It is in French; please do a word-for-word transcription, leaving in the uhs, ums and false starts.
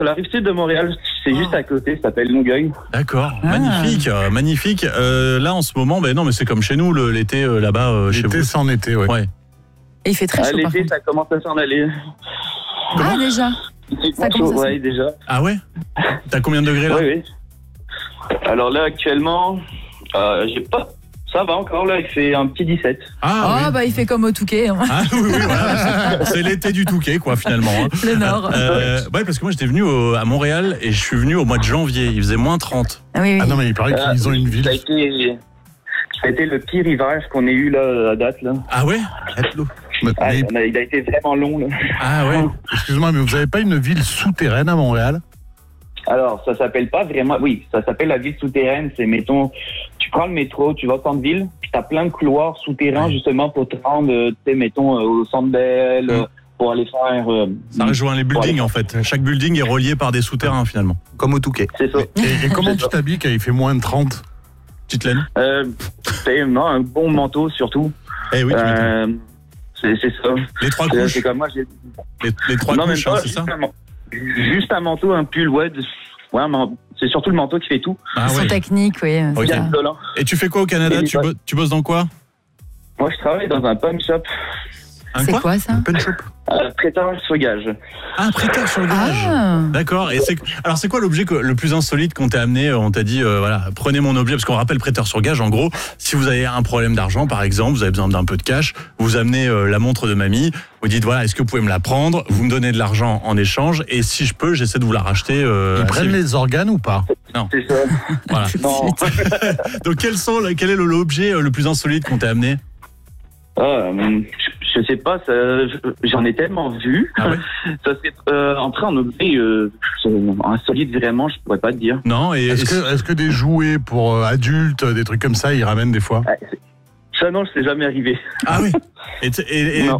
sur la rive sud de Montréal. C'est Oh. juste à côté, ça s'appelle Longueuil. D'accord, Ah. magnifique, euh, magnifique. Euh, là, en ce moment, ben non, mais c'est comme chez nous, le- l'été euh, là-bas, euh, chez L'été, vous. c'est en été, ouais. Ouais. Et il fait très À chaud par l'été, contre. ça commence à s'en aller. Ah, déjà. C'est Ça pas commence chaud, à ouais, déjà. Ah ouais. T'as combien de degrés là? Oui, oui. Alors là, actuellement, euh, j'ai pas. Ça va encore, là, il fait un petit dix-sept. Ah, Ah, oui. bah il fait comme au Touquet, hein. Ah oui, oui, voilà. C'est l'été du Touquet, quoi, finalement. hein. le Nord. Euh, ouais, parce que moi, j'étais venu au- à Montréal et je suis venu au mois de janvier. Il faisait moins trente. Ah, oui, oui. Ah non, mais il paraît qu'ils ont une ville. Ça a été, ça a été le pire hiver qu'on ait eu, là, à date, là. Ah ouais? Mais- Ah, mais- on a- il a été vraiment long, là. Ah ouais. Excuse-moi, mais vous avez pas une ville souterraine à Montréal? Alors, ça s'appelle pas vraiment. Oui, ça s'appelle la ville souterraine. C'est, mettons, tu prends le métro, tu vas au centre-ville, puis t'as plein de couloirs souterrains, Ouais. justement, pour te rendre, euh, tu sais, mettons, euh, au centre Bell, euh, Mm. pour aller faire. euh, Ça rejoint les buildings, en fait. Chaque building est relié par des souterrains, finalement. Comme au Touquet. C'est ça. Et, et comment tu t'habilles quand il fait moins de trente? Petite laine. Euh, c'est, non, un bon manteau, surtout. Eh oui, tu m'étonnes. Euh, c'est, c'est ça. Les trois C'est, couches. c'est comme moi, j'ai. Les, les trois non, couches, même hein, pas, c'est juste, ça? un, man- juste un manteau, un pull, ouais. de- Ouais, mais c'est surtout le manteau qui fait tout. Ah Son ouais. technique, oui. Ok. c'est ça. Violent. Et tu fais quoi au Canada? Et tu, les bo- tu bosses dans quoi? Moi, je travaille dans un pawn shop, Un C'est quoi ça? Open shop. euh, prêteur sur gage. Ah, un prêteur sur le gage. Ah, D'accord. Et c'est alors c'est quoi l'objet que- le plus insolite qu'on t'a amené? On t'a dit euh, voilà, prenez mon objet parce qu'on rappelle prêteur sur gage. En gros, si vous avez un problème d'argent, par exemple, vous avez besoin d'un peu de cash, vous amenez euh, la montre de mamie, vous dites voilà, est-ce que vous pouvez me la prendre? Vous me donnez de l'argent en échange et si je peux, j'essaie de vous la racheter. Euh, Ils assez prennent vite. les organes ou pas? C'est ça. Voilà. Non. Donc quels sont quel est l'objet euh, le plus insolite qu'on t'a amené? Ah, euh, je, je sais pas, ça, je- j'en ai tellement vu. Ah ouais. Ça serait euh, entrer en objet euh, insolite vraiment, je pourrais pas te dire. Non. Et, Est-ce et- que, est-ce que des jouets pour euh, adultes, des trucs comme ça, ils ramènent des fois? Ça non, je sais jamais arrivé. ah oui. Et, t- et- et Non.